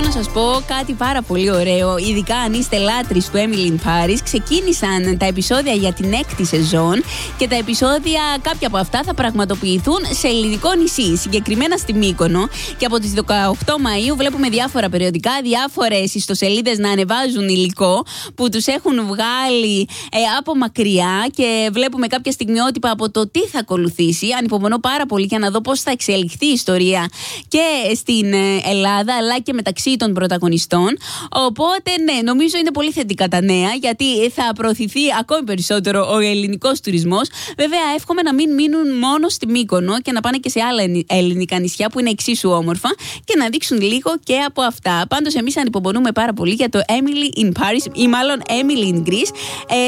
να σας πω κάτι πάρα πολύ ωραίο, ειδικά αν είστε λάτρεις του Emily in Paris. Ξεκίνησαν τα επεισόδια για την 6η σεζόν και τα επεισόδια, κάποια από αυτά θα πραγματοποιηθούν σε ελληνικό νησί, συγκεκριμένα στη Μύκονο. Και από τις 18 Μαΐου βλέπουμε διάφορα περιοδικά, διάφορες ιστοσελίδες να ανεβάζουν υλικό που τους έχουν βγάλει από μακριά και βλέπουμε κάποια στιγμιότυπα από το τι θα ακολουθήσει. Ανυπομονώ πάρα πολύ για να δω πώς θα εξελιχθεί η ιστορία και στην Ελλάδα αλλά και μεταξύ των πρωταγωνιστών. Οπότε ναι, νομίζω είναι πολύ θετικά τα νέα, γιατί θα προωθηθεί ακόμη περισσότερο ο ελληνικός τουρισμός. Βέβαια, εύχομαι να μην μείνουν μόνο στη Μύκονο και να πάνε και σε άλλα ελληνικά νησιά που είναι εξίσου όμορφα και να δείξουν λίγο και από αυτά. Πάντως, εμείς ανυπομονούμε πάρα πολύ για το Emily in Paris ή μάλλον Emily in Greece.